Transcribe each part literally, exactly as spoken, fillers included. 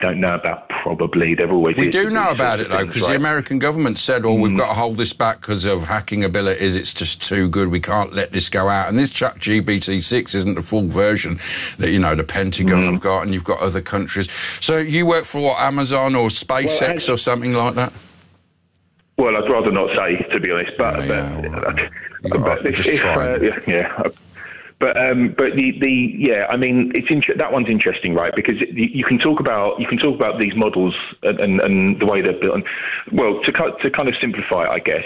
don't know about. Probably. They've always... We do know about it, though, because right? the American government said, well, mm. we've got to hold this back because of hacking abilities. It's just too good. We can't let this go out. And this Chat G P T six isn't the full version that, you know, the Pentagon mm. have got, and you've got other countries. So you work for, what, Amazon or SpaceX well, I, or something like that? Well, I'd rather not say, to be honest, but... Yeah, yeah, but, well, but if, just if, try uh, yeah, yeah. But um, but the, the yeah, I mean, it's inter- that one's interesting, right? Because it, you can talk about you can talk about these models and, and, and the way they're built. And, well, to to kind of simplify it, I guess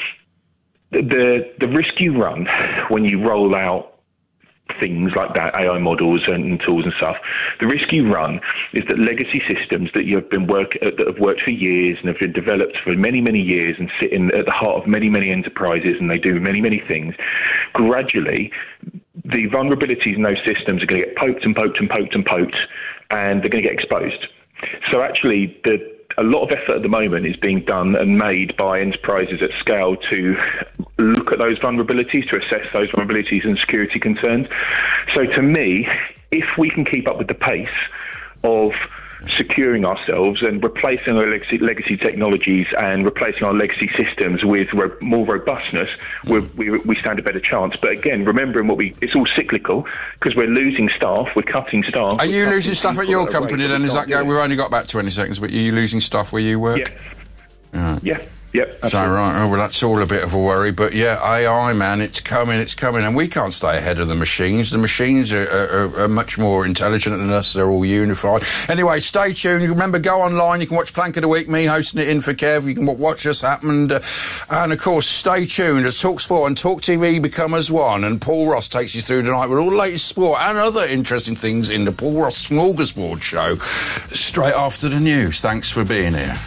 the the risk you run when you roll out things like that, A I models and tools and stuff, the risk you run is that legacy systems that you have been work uh, that have worked for years and have been developed for many, many years and sit in at the heart of many, many enterprises, and they do many, many things, gradually the vulnerabilities in those systems are going to get poked and poked and poked and poked, and they're going to get exposed. So actually, the a lot of effort at the moment is being done and made by enterprises at scale to look at those vulnerabilities, to assess those vulnerabilities and security concerns. So to me, if we can keep up with the pace of securing ourselves and replacing our legacy, legacy technologies and replacing our legacy systems with ro- more robustness, we we stand a better chance. But again, remembering what we, it's all cyclical because we're losing staff, we're cutting staff. Are you losing staff at your company then? Is that going? We've only got about twenty seconds, but are you losing staff where you work? Yeah. Right. Yeah. Yep, so, right, oh, well, that's all a bit of a worry. But, yeah, A I, man, it's coming, it's coming. And we can't stay ahead of the machines. The machines are, are, are much more intelligent than us. They're all unified. Anyway, stay tuned. Remember, go online. You can watch Plank of the Week, me hosting it in for Kev. You can watch us happen. Uh, and, of course, stay tuned as Talk Sport and Talk T V become as one. And Paul Ross takes you through tonight with all the latest sport and other interesting things in the Paul Ross Smorgasbord show straight after the news. Thanks for being here.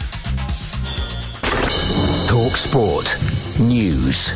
Talk Sport News.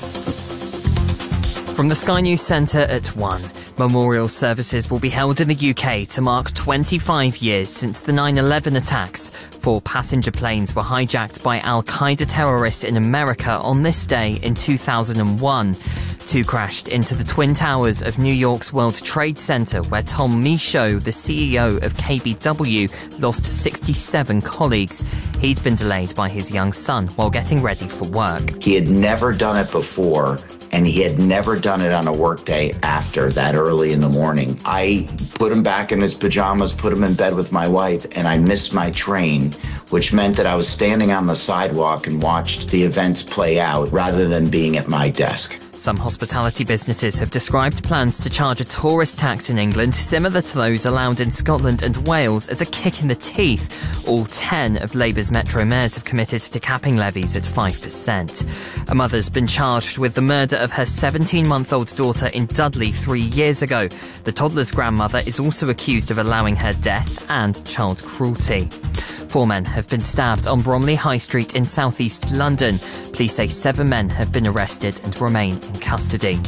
From the Sky News Centre at one. Memorial services will be held in the U K to mark twenty-five years since the nine eleven attacks. Four passenger planes were hijacked by Al-Qaeda terrorists in America on this day in two thousand one. Two crashed into the Twin Towers of New York's World Trade Center, where Tom Michaud, the C E O of K B W, lost sixty-seven colleagues. He'd been delayed by his young son while getting ready for work. He had never done it before, and he had never done it on a workday after that early in the morning. I put him back in his pajamas, put him in bed with my wife, and I missed my train, which meant that I was standing on the sidewalk and watched the events play out rather than being at my desk. Some hospitality businesses have described plans to charge a tourist tax in England similar to those allowed in Scotland and Wales as a kick in the teeth. All ten of Labour's Metro mayors have committed to capping levies at five percent. A mother's been charged with the murder of her seventeen-month-old daughter in Dudley three years ago. The toddler's grandmother is also accused of allowing her death and child cruelty. Four men have been stabbed on Bromley High Street in southeast London. Police say seven men have been arrested and remain in custody.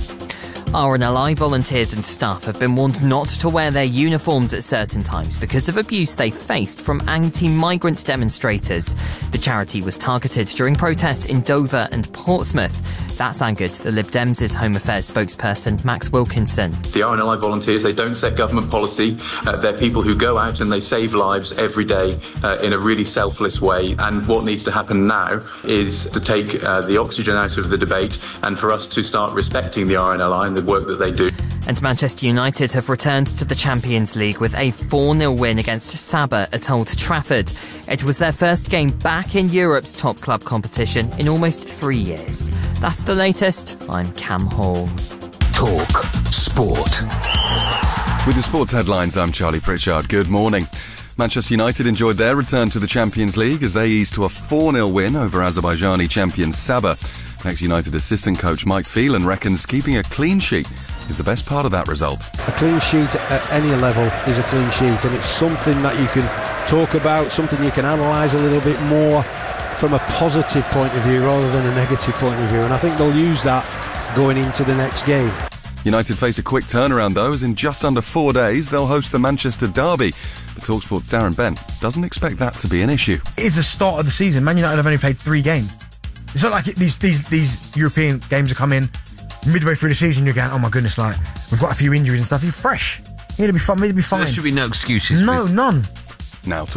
R N L I volunteers and staff have been warned not to wear their uniforms at certain times because of abuse they faced from anti-migrant demonstrators. The charity was targeted during protests in Dover and Portsmouth. That's angered the Lib Dems' Home Affairs spokesperson, Max Wilkinson. The R N L I volunteers, they don't set government policy. Uh, they're people who go out and they save lives every day uh, in a really selfless way. And what needs to happen now is to take uh, the oxygen out of the debate and for us to start respecting the R N L I and the work that they do. And Manchester United have returned to the Champions League with a four nil win against Saba at Old Trafford. It was their first game back in Europe's top club competition in almost three years. That's the latest. I'm Cam Hall. Talk Sport. With the sports headlines, I'm Charlie Pritchard. Good morning. Manchester United enjoyed their return to the Champions League as they eased to a four nil win over Azerbaijani champion Saba. Ex-United assistant coach Mike Phelan reckons keeping a clean sheet is the best part of that result. A clean sheet at any level is a clean sheet, and it's something that you can talk about, something you can analyse a little bit more from a positive point of view rather than a negative point of view, and I think they'll use that going into the next game. United face a quick turnaround though, as in just under four days they'll host the Manchester Derby. But TalkSport's Darren Bent doesn't expect that to be an issue. It is the start of the season. Man United have only played three games. It's not like it, these, these these European games are coming midway through the season. You're going, oh my goodness, like we've got a few injuries and stuff. You're fresh. You're gonna be fine. You'll be fine. There should be no excuses. No, with... none. Now.